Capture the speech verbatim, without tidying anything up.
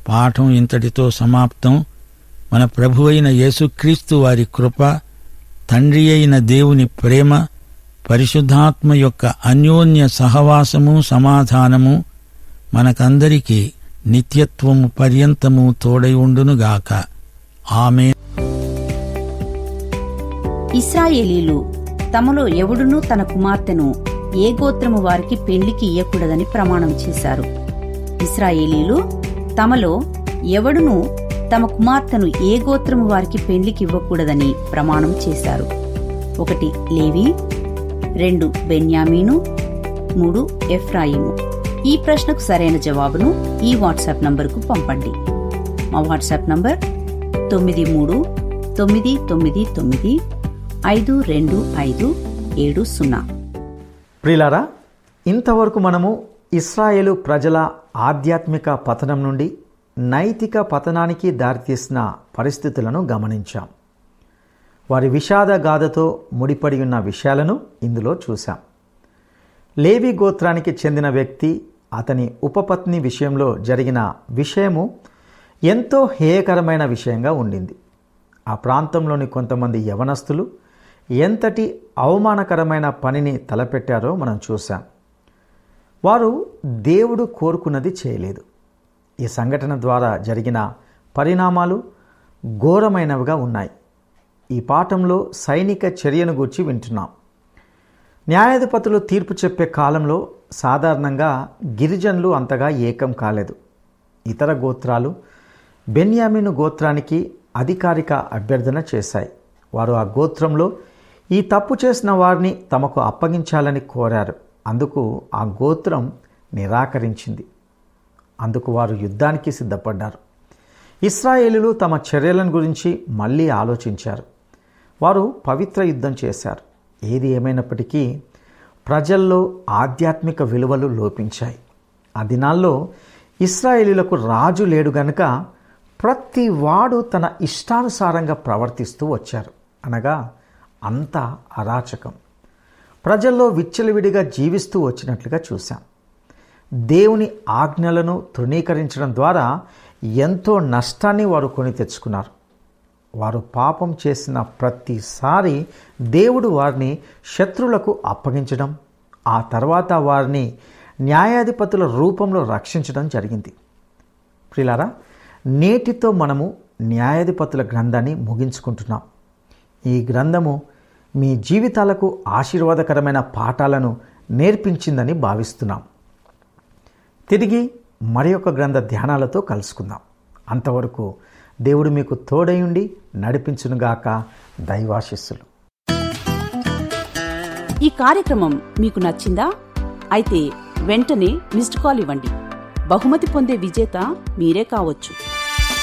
పాఠం ఇంతటితో సమాప్తం. మన ప్రభువైన యేసుక్రీస్తు వారి కృప, తండ్రి అయిన దేవుని ప్రేమ, పరిశుద్ధాత్మ యొక్క అన్యోన్య సహవాసము, సమాధానము మనకందరికీ నిత్యత్వము పర్యంతము తోడై ఉండునుగాక. ఆమేన్. ఇశ్రాయేలీలు తమలో ఎవడునూ తన కుమార్తెను ఏ గోత్రము వారికి పెళ్లికి ఇయ్యకూడదని ప్రమాణం చేశారు. ఇశ్రాయేలీలు తమలో ఎవడునూ తమ కుమార్తెను ఏ గోత్రము వారికి పెళ్లికి ఇవ్వకూడదని ప్రమాణం చేశారు. ఒకటి లేవి, రెండు బెన్యామీను, మూడు ఎఫ్రాయిము. ఈ ప్రశ్నకు సరైన జవాబును ఈ వాట్సాప్ నంబరుకు పంపండి. మా వాట్సాప్ నంబర్ తొమ్మిది మూడు తొమ్మిది తొమ్మిది తొమ్మిది ఐదు రెండు ఐదు ఏడు సున్నా. ప్రియులారా, ఇంతవరకు మనము ఇశ్రాయేలు ప్రజల ఆధ్యాత్మిక పతనం నుండి నైతిక పతనానికి దారితీసిన పరిస్థితులను గమనించాం. వారి విషాద గాథతో ముడిపడి ఉన్న విషయాలను ఇందులో చూశాం. లేవి గోత్రానికి చెందిన వ్యక్తి, అతని ఉపపత్ని విషయంలో జరిగిన విషయము ఎంతో హేయకరమైన విషయంగా ఉండింది. ఆ ప్రాంతంలోని కొంతమంది యవనస్తులు ఎంతటి అవమానకరమైన పనిని తలపెట్టారో మనం చూశాం. వారు దేవుడు కోరుకున్నది చేయలేదు. ఈ సంఘటన ద్వారా జరిగిన పరిణామాలు ఘోరమైనవిగా ఉన్నాయి. ఈ పాఠంలో సైనిక చర్యను గూర్చి వింటున్నాం. న్యాయాధిపతులు తీర్పు చెప్పే కాలంలో సాధారణంగా గిరిజనులు అంతగా ఏకం కాలేదు. ఇతర గోత్రాలు బెన్యామీను గోత్రానికి అధికారిక అభ్యర్థన చేశాయి. వారు ఆ గోత్రంలో ఈ తప్పు చేసిన వారిని తమకు అప్పగించాలని కోరారు. అందుకు ఆ గోత్రం నిరాకరించింది. అందుకు వారు యుద్ధానికి సిద్ధపడ్డారు. ఇశ్రాయేలీయులు తమ చర్యలను గురించి మళ్ళీ ఆలోచించారు. వారు పవిత్ర యుద్ధం చేశారు. ఏది ఏమైనప్పటికీ ప్రజల్లో ఆధ్యాత్మిక విలువలు లోపించాయి. ఆ దినాల్లో ఇశ్రాయేలీయులకు రాజు లేడు గనుక ప్రతి వాడు తన ఇష్టానుసారంగా ప్రవర్తిస్తూ వచ్చారు. అనగా అంతా అరాచకం. ప్రజల్లో విచ్చలవిడిగా జీవిస్తూ వచ్చినట్లుగా చూశాం. దేవుని ఆజ్ఞలను తృణీకరించడం ద్వారా ఎంతో నష్టాన్ని వారు కొని తెచ్చుకున్నారు. వారు పాపం చేసిన ప్రతిసారి దేవుడు వారిని శత్రువులకు అప్పగించడం, ఆ తర్వాత వారిని న్యాయాధిపతుల రూపంలో రక్షించడం జరిగింది. ప్రియులారా, నేటితో మనము న్యాయాధిపతుల గ్రంథాన్ని ముగించుకుంటున్నాం. ఈ గ్రంథము మీ జీవితాలకు ఆశీర్వాదకరమైన పాఠాలను నేర్పించిందని భావిస్తున్నాం. తిరిగి మరి ఒక గ్రంథ ధ్యానాలతో కలుసుకుందాం. అంతవరకు దేవుడు మీకు తోడయుండి నడిపించునుగాక. దైవాశీస్సులు. ఈ కార్యక్రమం మీకు నచ్చిందా? అయితే వెంటనే మిస్డ్ కాల్ ఇవ్వండి. బహుమతి పొందే విజేత మీరే కావచ్చు.